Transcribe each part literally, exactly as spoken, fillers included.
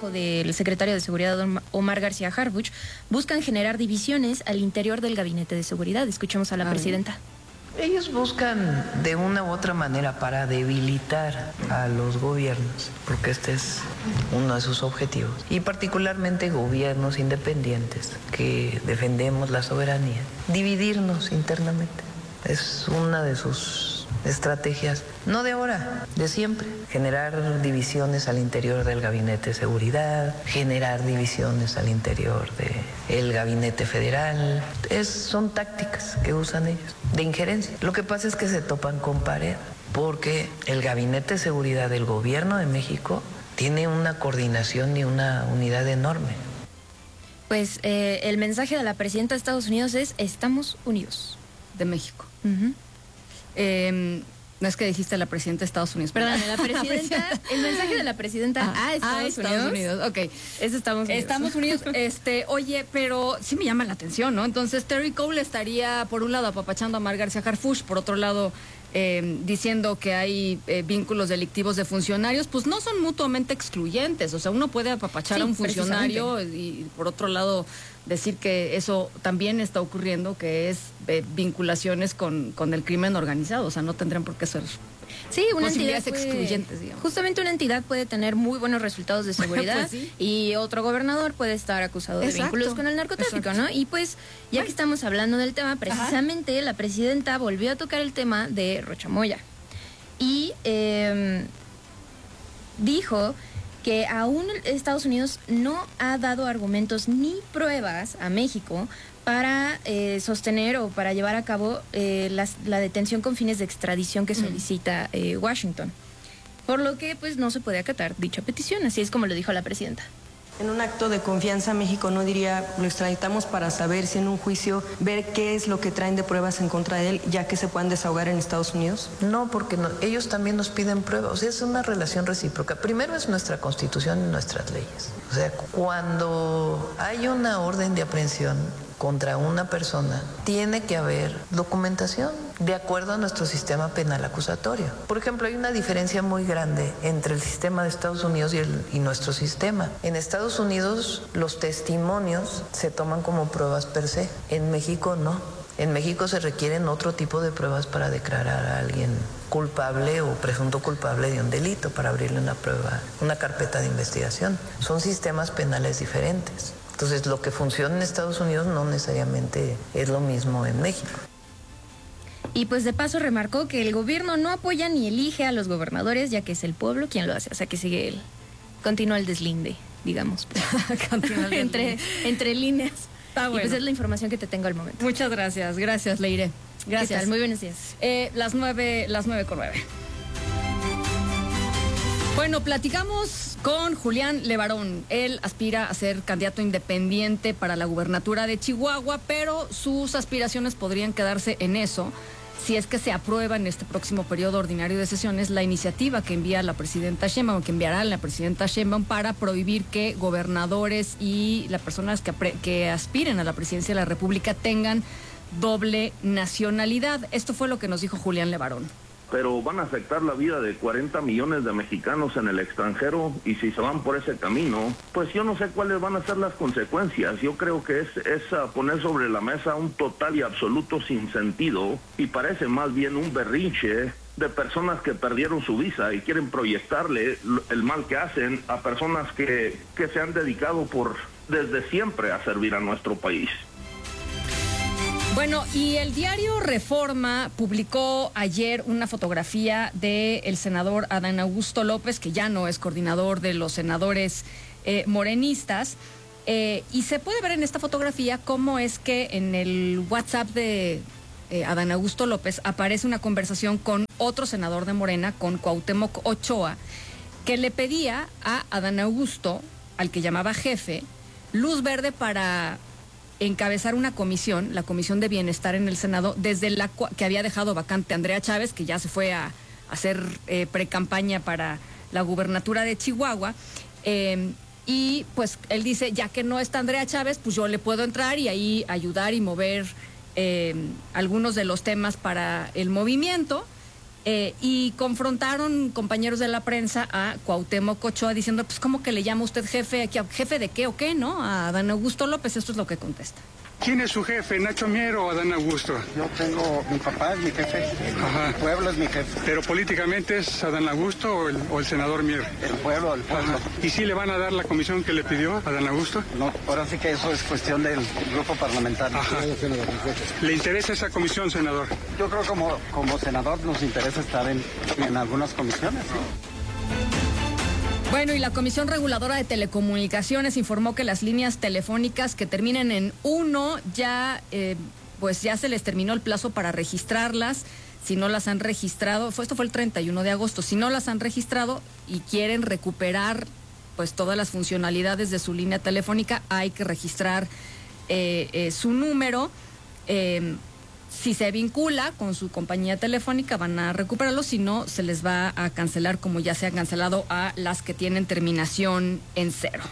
cargo del secretario de Seguridad Omar García Harfuch buscan generar divisiones al interior del gabinete de seguridad. Escuchemos a la presidenta. Ellos buscan de una u otra manera para debilitar a los gobiernos, porque este es uno de sus objetivos, y particularmente gobiernos independientes que defendemos la soberanía, dividirnos internamente. Es una de sus estrategias, no de ahora, de siempre. Generar divisiones al interior del gabinete de seguridad, generar divisiones al interior del gabinete federal. Es, son tácticas que usan ellos, de injerencia. Lo que pasa es que se topan con pared, porque el gabinete de seguridad del gobierno de México tiene una coordinación y una unidad enorme. Pues eh, el mensaje de la presidenta de Estados Unidos es: estamos unidos. De México. Uh-huh. Eh, no es que dijiste la presidenta de Estados Unidos. Perdón, la presidenta, el mensaje de la presidenta ah, a Estados, a Estados Unidos. Unidos. Ok. Es Estados Unidos. Estamos Unidos. Este, oye, pero sí me llama la atención, ¿no? Entonces Terry Cole estaría, por un lado, apapachando a Omar García Harfuch, por otro lado, eh, diciendo que hay eh, vínculos delictivos de funcionarios. Pues no son mutuamente excluyentes. O sea, uno puede apapachar sí, a un funcionario y, por otro lado, decir que eso también está ocurriendo, que es eh, vinculaciones con, con el crimen organizado. O sea, no tendrían por qué ser sí, una entidad puede, excluyentes, digamos. Justamente una entidad puede tener muy buenos resultados de seguridad pues sí. y otro gobernador puede estar acusado Exacto. de vínculos con el narcotráfico, Exacto. ¿no? Y pues, ya bueno. que estamos hablando del tema, precisamente Ajá. la presidenta volvió a tocar el tema de Rocha Moya. Y eh, dijo que aún Estados Unidos no ha dado argumentos ni pruebas a México para eh, sostener o para llevar a cabo eh, las, la detención con fines de extradición que solicita eh, Washington. Por lo que pues no se puede acatar dicha petición, así es como lo dijo la presidenta. En un acto de confianza, México no diría, lo extraditamos para saber si en un juicio, ver qué es lo que traen de pruebas en contra de él, ya que se puedan desahogar en Estados Unidos. No, porque no, ellos también nos piden pruebas, o sea, es una relación recíproca. Primero es nuestra Constitución y nuestras leyes. O sea, cuando hay una orden de aprehensión contra una persona, tiene que haber documentación de acuerdo a nuestro sistema penal acusatorio. Por ejemplo, hay una diferencia muy grande entre el sistema de Estados Unidos y, el, y nuestro sistema. En Estados Unidos los testimonios se toman como pruebas per se, en México no. En México se requieren otro tipo de pruebas para declarar a alguien culpable o presunto culpable de un delito, para abrirle una prueba, una carpeta de investigación. Son sistemas penales diferentes. Entonces, lo que funciona en Estados Unidos no necesariamente es lo mismo en México. Y pues de paso remarcó que el gobierno no apoya ni elige a los gobernadores, ya que es el pueblo quien lo hace. O sea, que sigue él. Continúa el deslinde, digamos. Continúa el entre, entre líneas. Está bueno. Y pues es la información que te tengo al momento. Muchas gracias. Gracias, Leire. Gracias. ¿Qué tal? Muy buenos días. Eh, las nueve, las nueve con nueve. Bueno, platicamos con Julián Levarón. Él aspira a ser candidato independiente para la gubernatura de Chihuahua, pero sus aspiraciones podrían quedarse en eso si es que se aprueba en este próximo periodo ordinario de sesiones la iniciativa que envía la presidenta Sheinbaum, que enviará la presidenta Sheinbaum para prohibir que gobernadores y las personas que, que aspiren a la presidencia de la República tengan doble nacionalidad. Esto fue lo que nos dijo Julián Levarón. Pero van a afectar la vida de cuarenta millones de mexicanos en el extranjero, y si se van por ese camino, pues yo no sé cuáles van a ser las consecuencias. Yo creo que es, es poner sobre la mesa un total y absoluto sinsentido, y parece más bien un berrinche de personas que perdieron su visa y quieren proyectarle el mal que hacen a personas que, que se han dedicado por desde siempre a servir a nuestro país. Bueno, y el diario Reforma publicó ayer una fotografía del senador Adán Augusto López, que ya no es coordinador de los senadores eh, morenistas, eh, y se puede ver en esta fotografía cómo es que en el WhatsApp de eh, Adán Augusto López aparece una conversación con otro senador de Morena, con Cuauhtémoc Ochoa, que le pedía a Adán Augusto, al que llamaba jefe, luz verde para encabezar una comisión, la Comisión de Bienestar en el Senado, desde la que había dejado vacante Andrea Chávez, que ya se fue a, a hacer eh, pre-campaña para la gubernatura de Chihuahua, eh, y pues él dice, ya que no está Andrea Chávez, pues yo le puedo entrar y ahí ayudar y mover eh, algunos de los temas para el movimiento. Eh, y confrontaron compañeros de la prensa a Cuauhtémoc Ochoa diciendo, pues, ¿cómo que le llama usted jefe? ¿Jefe de qué o qué, no? A Adán Augusto López. Esto es lo que contesta. ¿Quién es su jefe, Nacho Mier o Adán Augusto? Yo tengo, mi papá es mi jefe, Ajá. El pueblo es mi jefe. ¿Pero políticamente es Adán Augusto o el, o el senador Mier? El pueblo, el pueblo. Ajá. ¿Y si le van a dar la comisión que le pidió Adán Augusto? No, ahora sí que eso es cuestión del grupo parlamentario. Ajá. ¿Le interesa esa comisión, senador? Yo creo que como, como senador nos interesa estar en, en algunas comisiones, ¿sí? Bueno, y la Comisión Reguladora de Telecomunicaciones informó que las líneas telefónicas que terminen en uno ya, eh, pues ya se les terminó el plazo para registrarlas. Si no las han registrado, fue, esto fue el treinta y uno de agosto, si no las han registrado y quieren recuperar pues todas las funcionalidades de su línea telefónica, hay que registrar eh, eh, su número. Eh, Si se vincula con su compañía telefónica van a recuperarlo, si no se les va a cancelar como ya se han cancelado a las que tienen terminación en cero.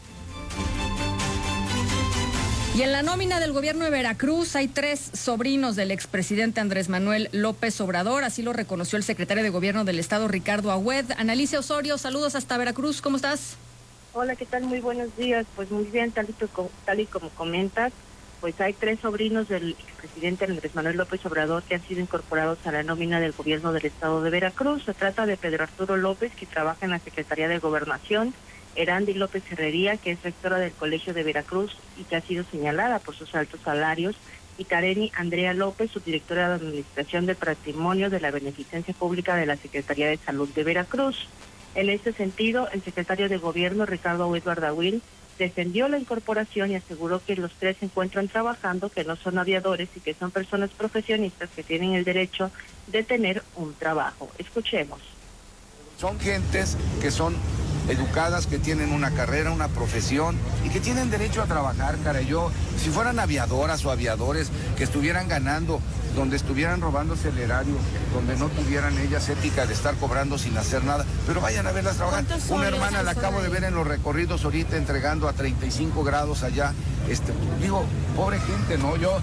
Y en la nómina del gobierno de Veracruz hay tres sobrinos del expresidente Andrés Manuel López Obrador, así lo reconoció el secretario de gobierno del estado, Ricardo Agüed. Analicia Osorio, saludos hasta Veracruz, ¿cómo estás? Hola, ¿qué tal? Muy buenos días. Pues muy bien, tal y, tal y como comentas, pues hay tres sobrinos del expresidente Andrés Manuel López Obrador que han sido incorporados a la nómina del gobierno del estado de Veracruz. Se trata de Pedro Arturo López, que trabaja en la Secretaría de Gobernación, Erandi López Herrería, que es rectora del Colegio de Veracruz y que ha sido señalada por sus altos salarios, y Kareni Andrea López, subdirectora de Administración del Patrimonio de la Beneficencia Pública de la Secretaría de Salud de Veracruz. En este sentido, el secretario de Gobierno, Ricardo Edward Agüed, defendió la incorporación y aseguró que los tres se encuentran trabajando, que no son aviadores y que son personas profesionistas que tienen el derecho de tener un trabajo. Escuchemos. Son gentes que son educadas, que tienen una carrera, una profesión y que tienen derecho a trabajar, cara. Yo, si fueran aviadoras o aviadores que estuvieran ganando, donde estuvieran robándose el erario, donde no tuvieran ellas ética de estar cobrando sin hacer nada, pero vayan a verlas trabajar. Una hermana la acabo de ver en los recorridos ahorita entregando a treinta y cinco grados allá. Este, digo, pobre gente, ¿no? Yo...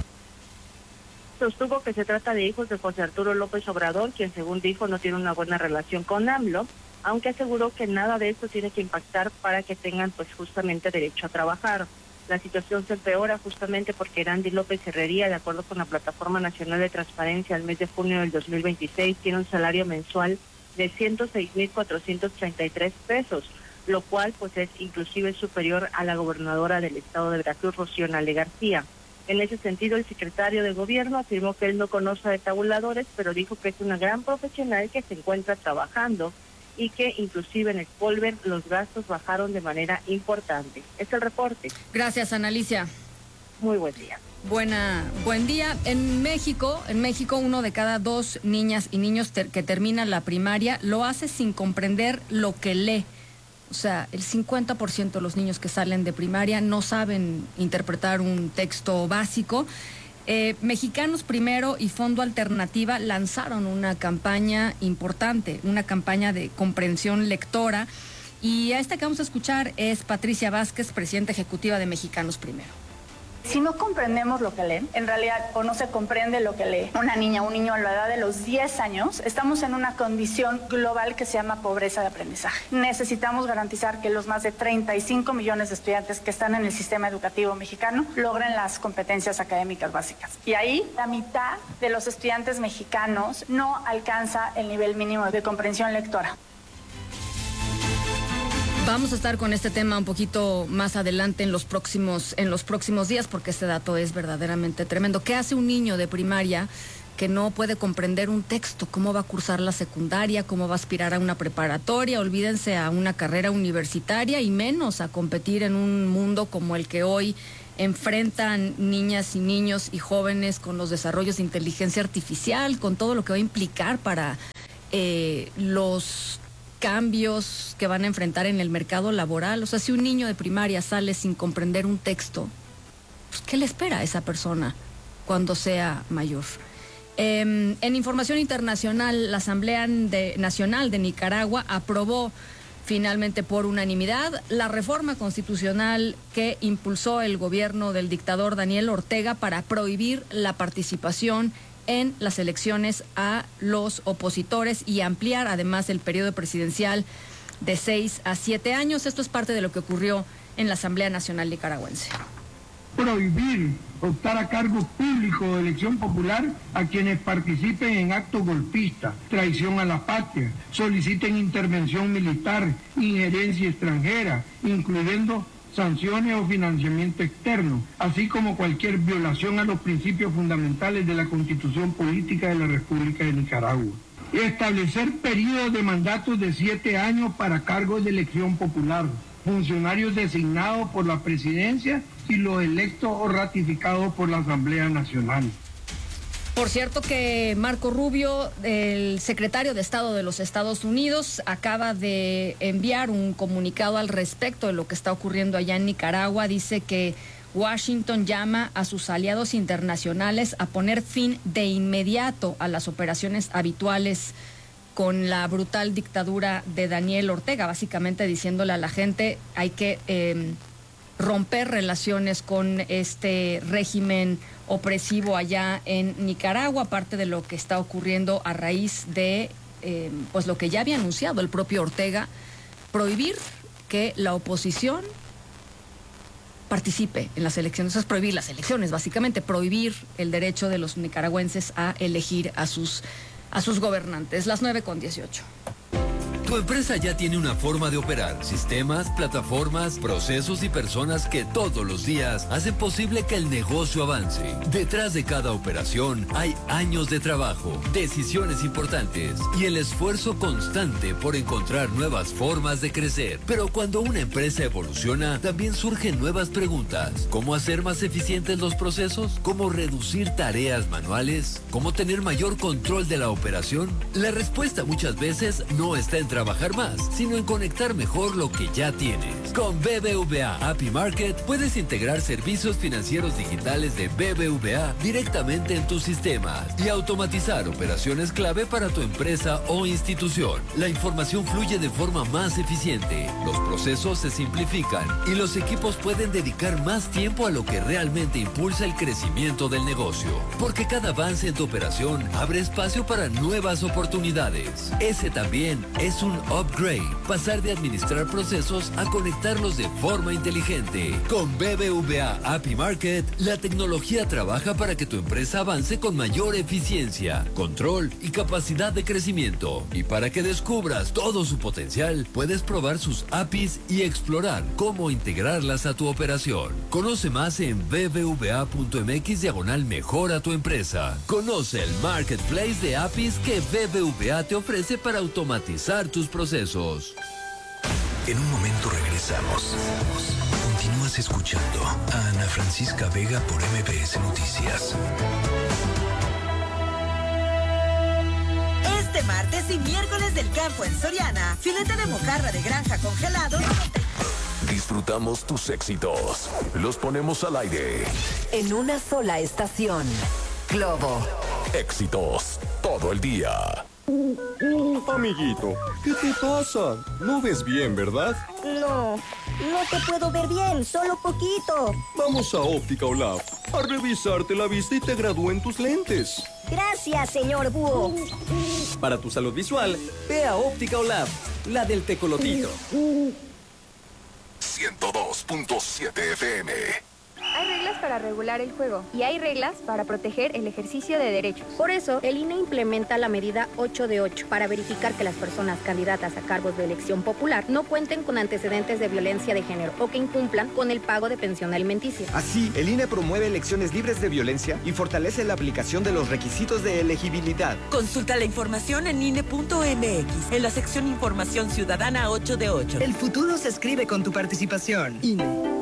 Sostuvo que se trata de hijos de José Arturo López Obrador, quien según dijo no tiene una buena relación con AMLO, aunque aseguró que nada de esto tiene que impactar para que tengan pues justamente derecho a trabajar. La situación se empeora justamente porque Erandi López Herrería, de acuerdo con la Plataforma Nacional de Transparencia, al mes de junio del dos mil veintiséis tiene un salario mensual de ciento seis mil cuatrocientos treinta y tres pesos, lo cual pues es inclusive superior a la gobernadora del estado de Veracruz, Rocío Nale García. En ese sentido, el secretario de Gobierno afirmó que él no conoce de tabuladores, pero dijo que es una gran profesional que se encuentra trabajando y que inclusive en Spolver los gastos bajaron de manera importante. Es el reporte. Gracias, Analicia. Muy buen día. Buena, buen día. En México, en México, uno de cada dos niñas y niños ter- que terminan la primaria lo hace sin comprender lo que lee. O sea, el cincuenta por ciento de los niños que salen de primaria no saben interpretar un texto básico. Eh, Mexicanos Primero y Fondo Alternativa lanzaron una campaña importante, una campaña de comprensión lectora, y a esta que vamos a escuchar es Patricia Vázquez, presidenta ejecutiva de Mexicanos Primero. Si no comprendemos lo que leen, en realidad, o no se comprende lo que lee una niña o un niño a la edad de los diez años, estamos en una condición global que se llama pobreza de aprendizaje. Necesitamos garantizar que los más de treinta y cinco millones de estudiantes que están en el sistema educativo mexicano logren las competencias académicas básicas. Y ahí, la mitad de los estudiantes mexicanos no alcanza el nivel mínimo de comprensión lectora. Vamos a estar con este tema un poquito más adelante en los próximos, en los próximos días, porque este dato es verdaderamente tremendo. ¿Qué hace un niño de primaria que no puede comprender un texto? ¿Cómo va a cursar la secundaria? ¿Cómo va a aspirar a una preparatoria? Olvídense a una carrera universitaria y menos a competir en un mundo como el que hoy enfrentan niñas y niños y jóvenes con los desarrollos de inteligencia artificial, con todo lo que va a implicar para eh, los cambios que van a enfrentar en el mercado laboral. O sea, si un niño de primaria sale sin comprender un texto, pues, ¿qué le espera a esa persona cuando sea mayor? Eh, en información internacional, la Asamblea de, Nacional de Nicaragua aprobó finalmente por unanimidad la reforma constitucional que impulsó el gobierno del dictador Daniel Ortega para prohibir la participación en las elecciones a los opositores y ampliar además el periodo presidencial de seis a siete años. Esto es parte de lo que ocurrió en la Asamblea Nacional Nicaragüense. Prohibir optar a cargos públicos de elección popular a quienes participen en actos golpistas, traición a la patria, soliciten intervención militar, injerencia extranjera, incluyendo sanciones o financiamiento externo, así como cualquier violación a los principios fundamentales de la Constitución Política de la República de Nicaragua. Establecer periodos de mandatos de siete años para cargos de elección popular, funcionarios designados por la presidencia y los electos o ratificados por la Asamblea Nacional. Por cierto que Marco Rubio, el secretario de Estado de los Estados Unidos, acaba de enviar un comunicado al respecto de lo que está ocurriendo allá en Nicaragua. Dice que Washington llama a sus aliados internacionales a poner fin de inmediato a las operaciones habituales con la brutal dictadura de Daniel Ortega, básicamente diciéndole a la gente hay que eh, romper relaciones con este régimen opresivo allá en Nicaragua, parte de lo que está ocurriendo a raíz de eh, pues lo que ya había anunciado el propio Ortega, prohibir que la oposición participe en las elecciones. Eso es prohibir las elecciones, básicamente prohibir el derecho de los nicaragüenses a elegir a sus a sus gobernantes. Las nueve con dieciocho. Tu empresa ya tiene una forma de operar, sistemas, plataformas, procesos y personas que todos los días hacen posible que el negocio avance. Detrás de cada operación hay años de trabajo, decisiones importantes y el esfuerzo constante por encontrar nuevas formas de crecer. Pero cuando una empresa evoluciona, también surgen nuevas preguntas. ¿Cómo hacer más eficientes los procesos? ¿Cómo reducir tareas manuales? ¿Cómo tener mayor control de la operación? La respuesta muchas veces no está en trabajar más, sino en conectar mejor lo que ya tienes. Con B B V A A P I Market puedes integrar servicios financieros digitales de B B V A directamente en tus sistemas y automatizar operaciones clave para tu empresa o institución. La información fluye de forma más eficiente, los procesos se simplifican y los equipos pueden dedicar más tiempo a lo que realmente impulsa el crecimiento del negocio. Porque cada avance en tu operación abre espacio para nuevas oportunidades. Ese también es un un upgrade, pasar de administrar procesos a conectarlos de forma inteligente. Con B B V A A P I Market, la tecnología trabaja para que tu empresa avance con mayor eficiencia, control y capacidad de crecimiento. Y para que descubras todo su potencial, puedes probar sus A P Is y explorar cómo integrarlas a tu operación. Conoce más en b b v a punto m x diagonal mejora tu empresa. Conoce el marketplace de A P Is que B B V A te ofrece para automatizar tus procesos. En un momento regresamos. Continúas escuchando a Ana Francisca Vega por M B S Noticias. Este martes y miércoles del campo en Soriana, filete de mojarra de granja congelado. Disfrutamos tus éxitos. Los ponemos al aire. En una sola estación. Globo. Éxitos todo el día. Amiguito, ¿qué te pasa? No ves bien, ¿verdad? No, no te puedo ver bien, solo poquito. Vamos a Óptica Olaf a revisarte la vista y te gradúen tus lentes. Gracias, señor Búho. Para tu salud visual, ve a Óptica Olaf, la del tecolotito. ciento dos punto siete F M. Hay reglas para regular el juego y hay reglas para proteger el ejercicio de derechos. Por eso, el I N E implementa la medida ocho de ocho para verificar que las personas candidatas a cargos de elección popular no cuenten con antecedentes de violencia de género o que incumplan con el pago de pensión alimenticia. Así, el I N E promueve elecciones libres de violencia y fortalece la aplicación de los requisitos de elegibilidad. Consulta la información en I N E punto M X, en la sección Información Ciudadana ocho de ocho. El futuro se escribe con tu participación. I N E.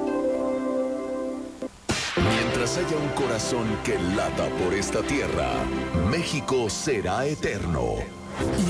Mientras haya un corazón que lata por esta tierra, México será eterno.